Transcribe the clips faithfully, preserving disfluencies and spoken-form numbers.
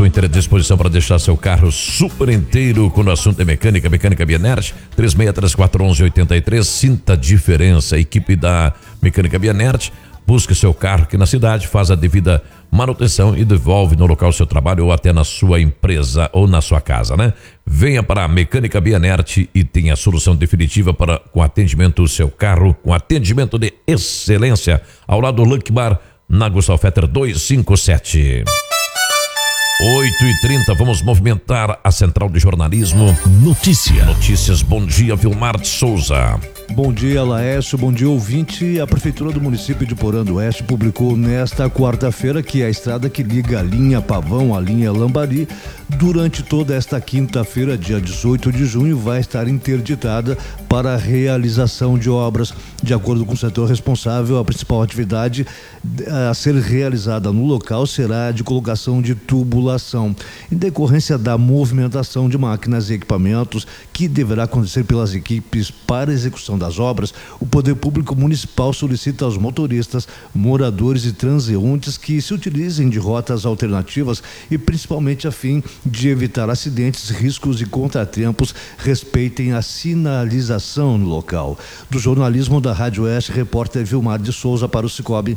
sua inteira disposição para deixar seu carro super inteiro quando o assunto é mecânica, Mecânica Bianert, três seis três quatro, um um oito três. Sinta a diferença. A equipe da Mecânica Bianert busca seu carro aqui na cidade, faz a devida manutenção e devolve no local do seu trabalho ou até na sua empresa ou na sua casa, né? Venha para a Mecânica Bianert e tenha a solução definitiva para com atendimento do seu carro, com atendimento de excelência, ao lado do Lucky Bar, na Gustavo Fetter duzentos e cinquenta e sete. oito e trinta, vamos movimentar a Central de Jornalismo. Notícia. Notícias, bom dia, Vilmar de Souza. Bom dia, Laércio, bom dia, ouvinte. A Prefeitura do município de Porã do Oeste publicou nesta quarta-feira que a estrada que liga a linha Pavão à linha Lambari, durante toda esta quinta-feira, dia dezoito de junho, vai estar interditada para a realização de obras. De acordo com o setor responsável, a principal atividade a ser realizada no local será de colocação de tubulação, em decorrência da movimentação de máquinas e equipamentos que deverá acontecer pelas equipes para execução das obras. O Poder Público Municipal solicita aos motoristas, moradores e transeuntes que se utilizem de rotas alternativas e principalmente a fim de evitar acidentes, riscos e contratempos, respeitem a sinalização no local. Do jornalismo da Rádio Oeste, repórter Vilmar de Souza para o Cicobi.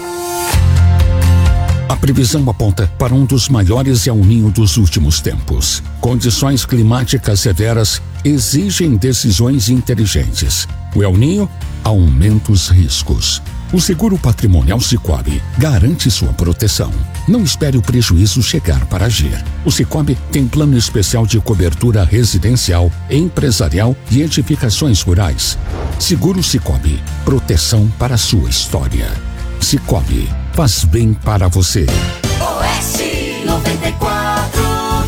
A previsão aponta para um dos maiores El Ninho dos últimos tempos. Condições climáticas severas exigem decisões inteligentes. O El Ninho aumenta os riscos. O seguro patrimonial Cicobi garante sua proteção. Não espere o prejuízo chegar para agir. O Cicobi tem plano especial de cobertura residencial, empresarial e edificações rurais. Seguro Cicobi, proteção para a sua história. Cicobi, faz bem para você. Oeste noventa e quatro.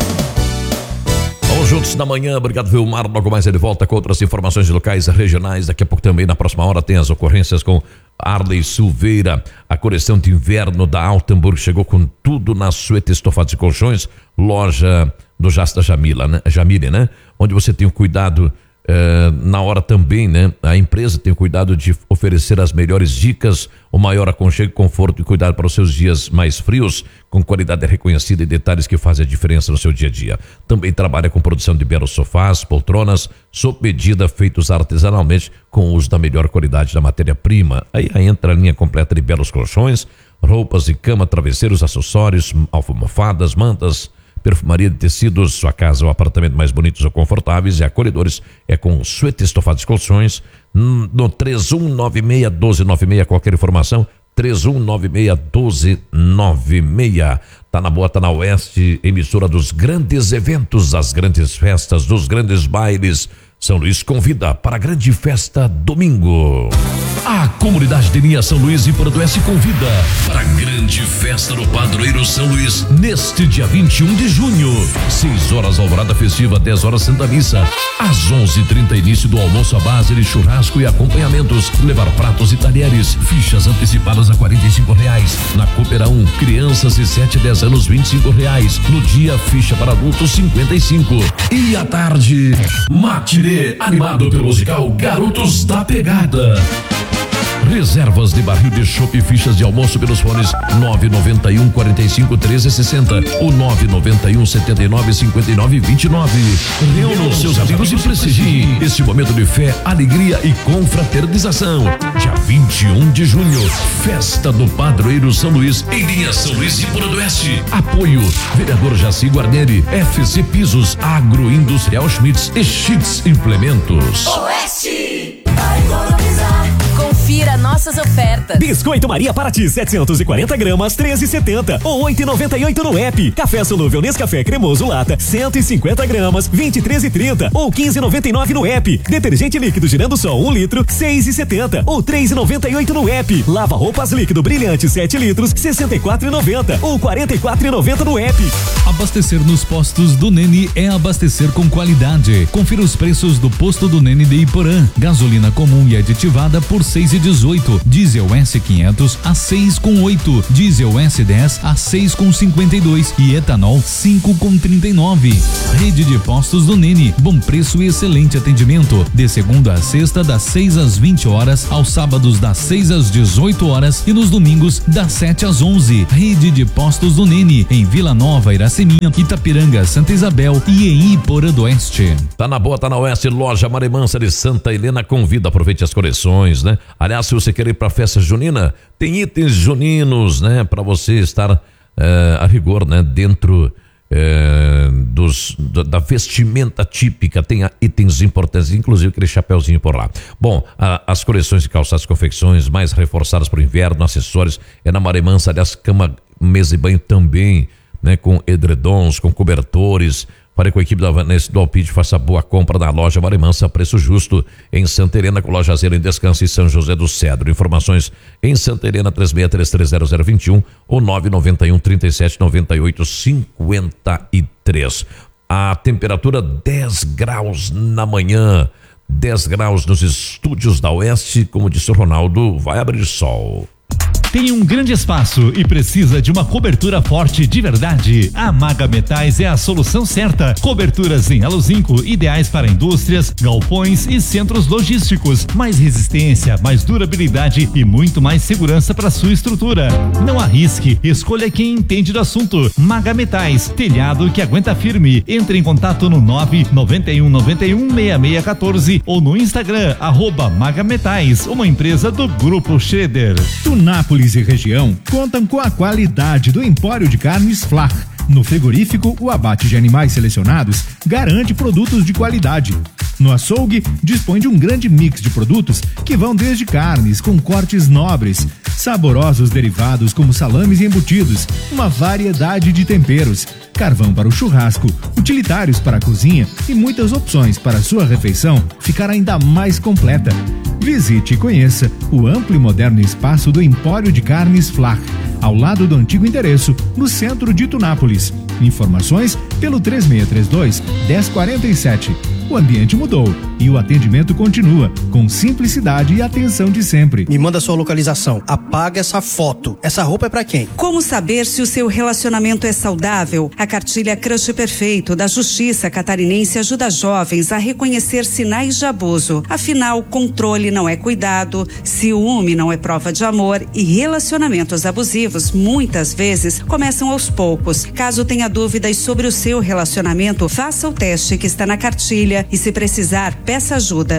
Vamos juntos na manhã, obrigado Vilmar, logo mais ele volta com outras informações locais e regionais. Daqui a pouco também, na próxima hora, tem as ocorrências com Arley Silveira. A coleção de inverno da Altenburg chegou com tudo na suíte estofados e colchões, loja do Jasta Jamila, né? Jamile, né? Onde você tem o cuidado Uh, na hora também, né? A empresa tem o cuidado de oferecer as melhores dicas, o maior aconchego, conforto e cuidado para os seus dias mais frios, com qualidade reconhecida e detalhes que fazem a diferença no seu dia a dia. Também trabalha com produção de belos sofás, poltronas, sob medida, feitos artesanalmente, com o uso da melhor qualidade da matéria-prima. Aí entra a linha completa de belos colchões, roupas de cama, travesseiros, acessórios, almofadas, mantas, perfumaria de tecidos. Sua casa ou apartamento mais bonitos ou confortáveis e acolhedores é com suíte estofados e colchões no três um nove seis, um dois nove seis. Qualquer informação, três um nove seis, um dois nove seis. Tá na boa, tá na Oeste, emissora dos grandes eventos, as grandes festas, dos grandes bailes. São Luís convida para a grande festa domingo. A comunidade de linha São Luís e Porã do Oeste convida para a grande festa do Padroeiro São Luís neste dia vinte e um de junho. seis horas alvorada festiva, dez horas Santa Missa. Às onze e trinta início do almoço à base de churrasco e acompanhamentos. Levar pratos e talheres. Fichas antecipadas a quarenta e cinco reais. Na Coopera um, crianças de sete a dez anos, vinte e cinco reais. No dia, ficha para adultos cinquenta e cinco. E à tarde, matinê animado pelo musical Garotos da Pegada. Reservas de barril de chopp e fichas de almoço pelos fones nove nove um, quarenta e cinco, treze sessenta ou nove nove um, setenta e nove, cinquenta e nove, vinte e nove. Reúna os seus amigos e prestigie esse momento de fé, alegria e confraternização. Dia vinte e um de junho, festa do Padroeiro São Luís, em linha São Luís e Porã do Oeste. Apoio, vereador Jaci Guarneri, F C Pisos, Agroindustrial Schmitz e Schmitz Implementos. Oeste, vai economizar. Confira nossas ofertas. Biscoito Maria Paraty, setecentos e quarenta gramas, treze e setenta ou oito e noventa e oito no app. Café solúvel Nescafé cremoso lata, cento e cinquenta gramas, vinte e três e trinta ou quinze e noventa e nove no app. Detergente líquido Girando Sol um litro, seis e setenta ou três e noventa e oito no app. Lava roupas líquido Brilhante sete litros, sessenta e quatro e noventa ou quarenta e quatro e noventa no app. Abastecer nos postos do Nene é abastecer com qualidade. Confira os preços do posto do Nene de Iporã. Gasolina comum e aditivada por seis e dezoito. oito, diesel S quinhentos a seis com oito, diesel S dez a seis com cinquenta e dois e etanol cinco com trinta e nove. Rede de postos do Nene, bom preço e excelente atendimento, de segunda a sexta das seis às vinte horas, aos sábados das seis às dezoito horas e nos domingos das sete às onze. Rede de postos do Nene, em Vila Nova, Iraceminha, Itapiranga, Santa Isabel e em Iporã do Oeste. Tá na boa, tá na Oeste, loja Maremansa de Santa Helena convida, aproveite as coleções, né? Aliás, se você quer ir pra festa junina, tem itens juninos, né? Pra você estar é, a rigor, né? Dentro é, dos, da, da vestimenta típica, tem itens importantes, inclusive aquele chapeuzinho por lá. Bom, a, as coleções de calçados e confecções mais reforçadas para o inverno, acessórios, é na Maremansa, aliás, cama, mesa e banho também, né? Com edredons, com cobertores. Fale com a equipe da Vanessa do Alpide, faça boa compra na loja Maremansa, preço justo em Santa Helena, com loja Zero em Descanso e São José do Cedro. Informações em Santa Helena, três seis três três zero zero dois um ou nove nove um, trinta e sete, noventa e oito, cinquenta e três. A temperatura dez graus na manhã, dez graus nos estúdios da Oeste, como disse o Ronaldo, vai abrir sol. Tem um grande espaço e precisa de uma cobertura forte de verdade? A Maga Metais é a solução certa. Coberturas em aluzinco, ideais para indústrias, galpões e centros logísticos. Mais resistência, mais durabilidade e muito mais segurança para sua estrutura. Não arrisque, escolha quem entende do assunto. Maga Metais, telhado que aguenta firme. Entre em contato no nove nove um nove um, seis seis um quatro ou no Instagram, arroba Maga Metais, uma empresa do Grupo Schroeder. Tunápolis e região contam com a qualidade do Empório de Carnes Flach. No frigorífico, o abate de animais selecionados garante produtos de qualidade. No açougue, dispõe de um grande mix de produtos que vão desde carnes com cortes nobres, saborosos derivados como salames e embutidos, uma variedade de temperos, carvão para o churrasco, utilitários para a cozinha e muitas opções para a sua refeição ficar ainda mais completa. Visite e conheça o amplo e moderno espaço do Empório de Carnes Flach, ao lado do antigo endereço, no centro de Tunápolis. Informações pelo três seis três dois, um zero quatro sete. O ambiente mudou e o atendimento continua, com simplicidade e atenção de sempre. Me manda sua localização. Apaga essa foto. Essa roupa é pra quem? Como saber se o seu relacionamento é saudável? A cartilha Crush Perfeito da Justiça Catarinense ajuda jovens a reconhecer sinais de abuso. Afinal, controle não é cuidado, ciúme não é prova de amor e relacionamentos abusivos muitas vezes começam aos poucos. Caso tenha dúvidas sobre o seu relacionamento, faça o teste que está na cartilha e, se precisar, peça ajuda.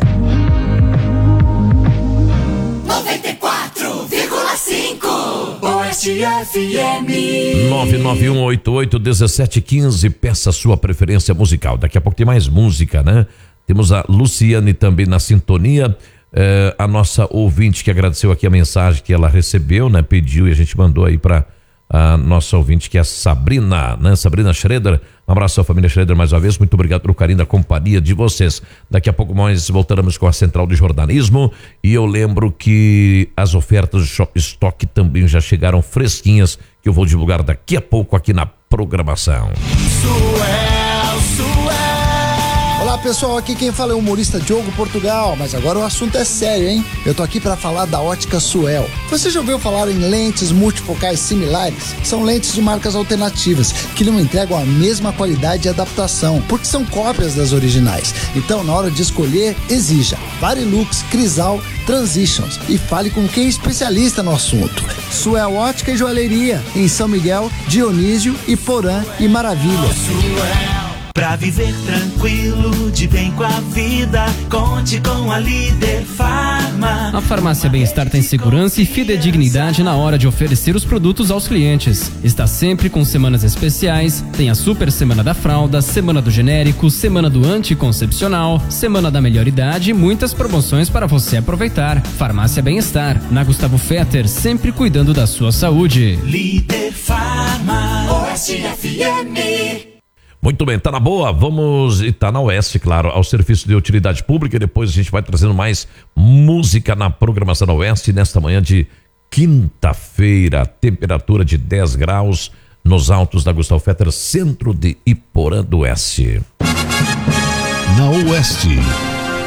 noventa e quatro vírgula cinco Oeste F M. nove nove um oito oito um sete um cinco, peça sua preferência musical. Daqui a pouco tem mais música, né? Temos a Luciane também na sintonia. É, a nossa ouvinte que agradeceu aqui a mensagem que ela recebeu, né? Pediu e a gente mandou aí para a nossa ouvinte, que é a Sabrina, né? Sabrina Schroeder. Um abraço à família Schroeder mais uma vez. Muito obrigado pelo carinho da companhia de vocês. Daqui a pouco mais voltaremos com a Central de Jornalismo. E eu lembro que as ofertas do Shop Stock também já chegaram fresquinhas, que eu vou divulgar daqui a pouco aqui na programação. Suel, Suel. Olá pessoal, aqui quem fala é o humorista Diogo Portugal, mas agora o assunto é sério, hein? Eu tô aqui para falar da Ótica Suel. Você já ouviu falar em lentes multifocais similares? São lentes de marcas alternativas que não entregam a mesma qualidade e adaptação, porque são cópias das originais. Então, na hora de escolher, exija Varilux, Crisal, Transitions e fale com quem é especialista no assunto. Suel Ótica e Joalheria, em São Miguel, Dionísio, Iporã e Maravilha. Pra viver tranquilo, de bem com a vida, conte com a Líder Farma. A Farmácia Bem-Estar tem segurança e fidedignidade na hora de oferecer os produtos aos clientes. Está sempre com semanas especiais, tem a Super Semana da Fralda, Semana do Genérico, Semana do Anticoncepcional, Semana da Melhor Idade e muitas promoções para você aproveitar. Farmácia Bem-Estar, na Gustavo Fetter, sempre cuidando da sua saúde. Líder Farma, Oeste F M. Muito bem, tá na boa, vamos, e tá na Oeste, claro, ao serviço de utilidade pública, e depois a gente vai trazendo mais música na programação da Oeste, nesta manhã de quinta-feira, temperatura de dez graus, nos altos da Gustavo Fetter, centro de Iporã do Oeste. Na Oeste,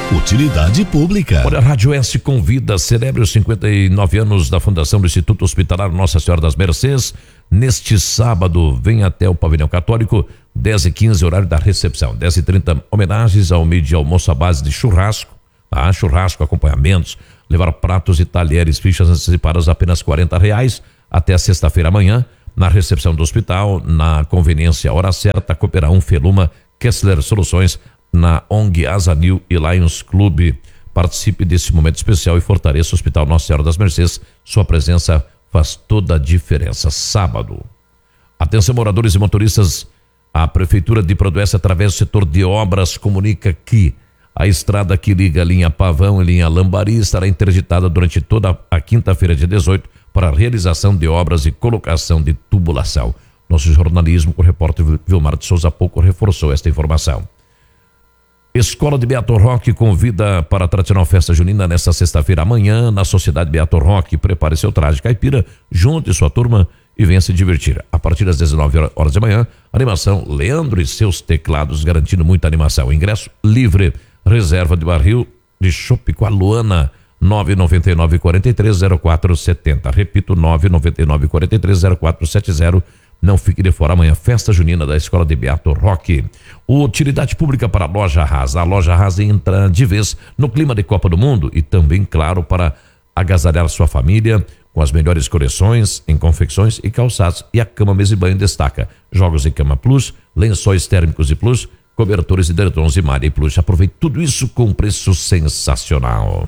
Utilidade pública. Olha, a Rádio S convida, celebre os cinquenta e nove anos da fundação do Instituto Hospitalar Nossa Senhora das Mercês. Neste sábado, vem até o Pavilhão Católico, dez e quinze, horário da recepção. dez e trinta, homenagens ao meio de almoço à base de churrasco, tá? Churrasco, acompanhamentos, levar pratos e talheres, fichas antecipadas apenas quarenta reais, até sexta-feira amanhã, na recepção do hospital, na conveniência Hora Certa, Cooper um, Feluma, Kessler Soluções, na O N G Azanil e Lions Clube. Participe desse momento especial e fortaleça o Hospital Nossa Senhora das Mercês. Sua presença faz toda a diferença. Sábado. Atenção, moradores e motoristas. A Prefeitura de Produense, através do setor de obras, comunica que a estrada que liga a linha Pavão e linha Lambari estará interditada durante toda a quinta-feira, dia dezoito, para a realização de obras e colocação de tubulação. Nosso jornalismo, o repórter Vilmar de Souza, há pouco reforçou esta informação. Escola de Beato Roque convida para a tradicional festa junina nesta sexta-feira amanhã na Sociedade Beato Roque. Prepare seu traje caipira, junte sua turma e venha se divertir. A partir das dezenove horas da manhã, animação Leandro e seus teclados, garantindo muita animação. Ingresso livre, reserva de barril de chopp com a Luana, nove nove nove, quatro três zero quatro sete zero. Repito, nove nove nove, quatro três zero quatro sete zero. Não fique de fora amanhã, festa junina da Escola de Beato Roque. Utilidade pública para a Loja Haas. A Loja Haas entra de vez no clima de Copa do Mundo e também, claro, para agasalhar sua família com as melhores coleções em confecções e calçados. E a cama, mesa e banho destaca jogos e cama plus, lençóis térmicos e plus, cobertores e edredons e malha e plus. Aproveite tudo isso com preço sensacional.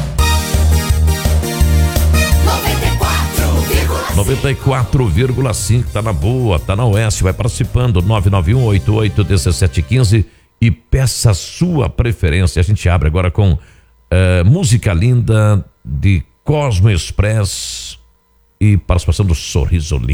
noventa e quatro vírgula cinco, tá na boa, tá na Oeste, vai participando, nove nove um, oito oito, um sete um cinco e peça a sua preferência. A gente abre agora com uh, música linda de Cosmo Express e participação do Sorriso Lindo.